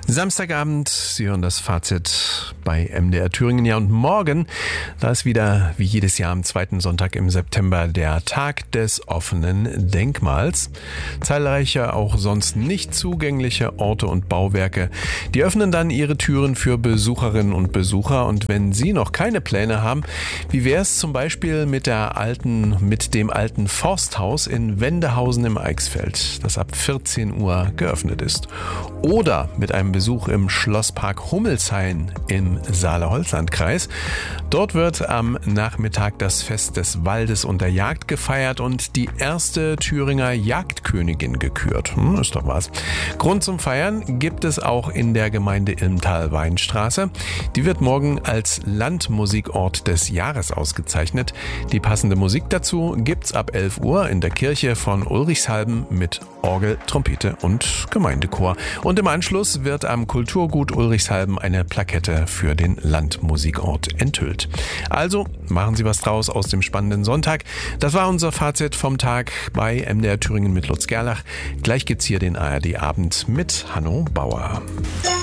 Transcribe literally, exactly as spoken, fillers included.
Samstagabend, Sie hören das Fazit bei M D R Thüringen. Ja, und morgen, da ist wieder wie jedes Jahr am zweiten Sonntag im September der Tag des offenen Denkmals. Zahlreiche auch sonst nicht zugängliche Orte und Bauwerke, die öffnen dann ihre Türen für Besucherinnen und Besucher. Und wenn Sie noch keine Pläne haben, wie wäre es zum Beispiel mit der alten, mit dem alten Forsthaus in Wendehausen im Eichsfeld, das ab vierzehn Uhr geöffnet ist. Oder mit einem Besuch im Schlosspark Hummelshain im Saale-Holzland-Kreis. Dort wird am Nachmittag das Fest des Waldes und der Jagd gefeiert und die erste Thüringer Jagdkönigin gekürt. Hm, ist doch was. Grund zum Feiern gibt es auch in der Gemeinde Ilmtal-Weinstraße. Die wird morgen als Landmusikort des Jahres ausgezeichnet. Die passende Musik dazu gibt's ab elf Uhr in der Kirche von Ulrichshalben mit Orgel, Trompete und Gemeindechor. Und im Anschluss wird am Kulturgut Ulrichshalben eine Plakette für den Landmusikort enthüllt. Also machen Sie was draus aus dem spannenden Sonntag. Das war unser Fazit vom Tag bei M D R Thüringen mit Lutz Gerlach. Gleich gibt's hier den A R D Abend mit Hanno Bauer.